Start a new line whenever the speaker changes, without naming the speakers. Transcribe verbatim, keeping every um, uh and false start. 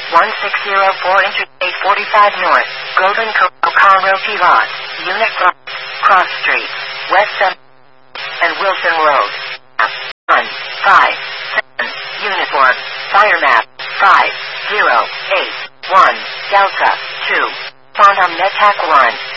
one six zero four Interstate forty-five North, Golden Corral Pivot, Unit Cross Street, West seven and Wilson Road. one five seven Uniform, Fire Map, five zero eight one Delta two, Phantom Netak one.